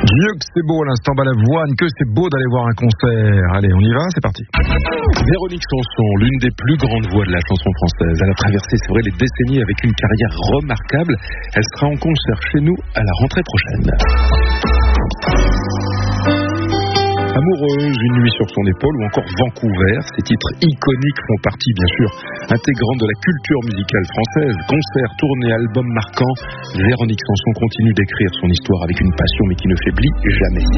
Dieu que c'est beau à l'instant, Balavoine, que c'est beau d'aller voir un concert. Allez, on y va, c'est parti. Véronique Sanson, l'une des plus grandes voix de la chanson française. Elle a traversé, c'est vrai, les décennies avec une carrière remarquable. Elle sera en concert chez nous à la rentrée prochaine. Amoureuse, Une nuit sur son épaule ou encore Vancouver, ces titres iconiques font partie bien sûr intégrante de la culture musicale française. Concerts, tournées, albums marquants, Véronique Sanson continue d'écrire son histoire avec une passion mais qui ne faiblit jamais.